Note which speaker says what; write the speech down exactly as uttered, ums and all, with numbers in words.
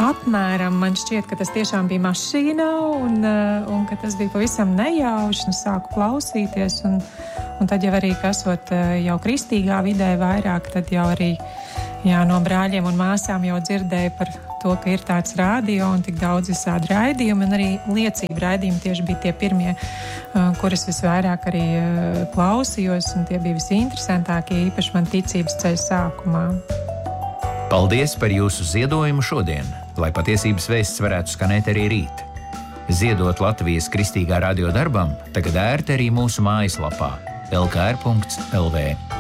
Speaker 1: apmēram man šķiet, ka tas tiešām bija mašīnā un, un ka tas bija pavisam nejauši, un sāku klausīties. Un, un tad jau arī, ka esot jau kristīgā vidē vairāk, tad jau arī jā, no brāļiem un māsām jau dzirdēju par to, ka ir tāds radio un tik daudz visādi raidījumi, un arī liecību raidījumi tieši bija tie pirmie, kurus visvairāk arī klausījos, un tie bija visinteresantākie, īpaši man ticības ceļa sākumā.
Speaker 2: Paldies par jūsu ziedojumu šodien, lai patiesības vēsts varētu skanēt arī rīt. Ziedot Latvijas Kristīgā radio darbam tagad ērti arī mūsu mājaslapā el ka er punkts el vē.